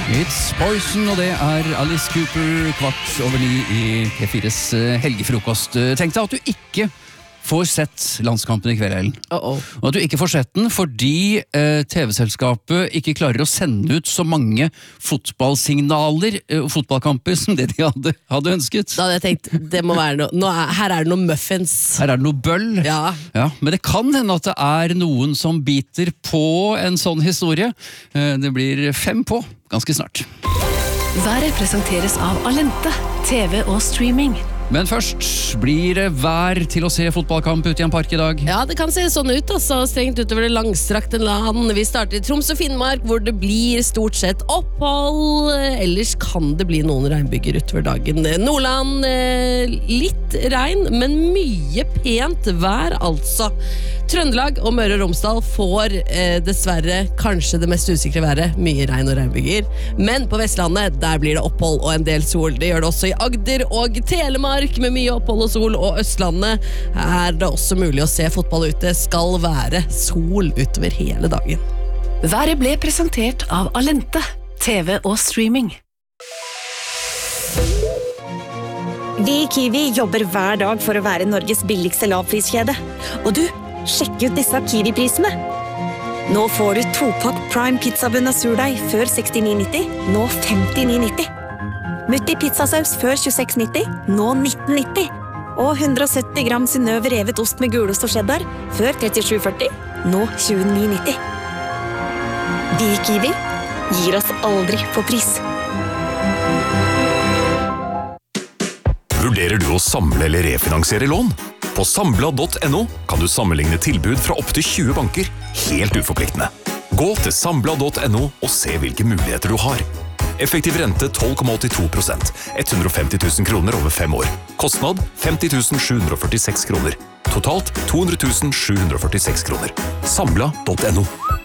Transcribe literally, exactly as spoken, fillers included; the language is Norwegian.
It's Poison, og det er Alice Cooper kvart over ni i P fires helgefrokost. Tenk deg at du ikke får sett landskampen i kveld, Ellen. Uh -oh. Og at du ikke får sett den fordi eh, T V-selskapet ikke klarer å sende ut så mange fotballsignaler og eh, fotballkamper som det de hadde, hadde ønsket. Da hadde jeg tenkt, det må være noe, nå er, her er det noe muffins. Her er det noe bøll. Ja. Ja, men det kan hende at det er noen som biter på en sånn historie. Eh, det blir fem på ganske snart. Været presenteres av Alente, T V og streaming. Men først blir det vær til å se fotballkamp ute i en park i dag. Ja, det kan se sånn ut, altså, strengt utover det langstrakte land. Vi starter i Troms og Finnmark, hvor det blir stort sett opphold. Ellers kan det bli noen regnbyger utover dagen. Nordland, litt regn, men mye pent vær, altså. Trøndelag og Møre og Romsdal får eh, dessverre kanskje det mest usikre været, mye regn og regnbyger. Men på Vestlandet, der blir det opphold og en del sol. Det gjør det også i Agder og Telemark, med mye opphold og sol, og Østlandet er det også mulig å se fotball ute. Skal være sol utover hele dagen. Været ble presentert av Alente, T V og streaming. Vi i Kiwi jobber hver dag for å være Norges billigste lavpriskjede. Og du, sjekk ut disse Kiwi-prisene. Nå får du topakk Prime pizzabunn av surdeig før sekstini nitti, nå femtini nitti. Mutti pizzasaus før tjueseks nitti, nå nitten nitti. Og hundre og sytti gram Synnøve revet ost med gulost og cheddar før trettisju førti, nå tjueni nitti. Vi i Kiwi gir oss aldri på pris. Vurderer du å samle eller refinansiere lån? På Sambla punktum no kan du sammenligne tilbud fra opp til tjue banker, helt uforpliktende. Gå til Sambla punktum no og se hvilke muligheter du har. Effektiv rente tolv komma åttito prosent, hundre og femti tusen kroner over fem år. Kostnad femti tusen sju hundre og førtiseks kroner. Totalt to hundre tusen sju hundre og førtiseks kroner. Sambla punktum no.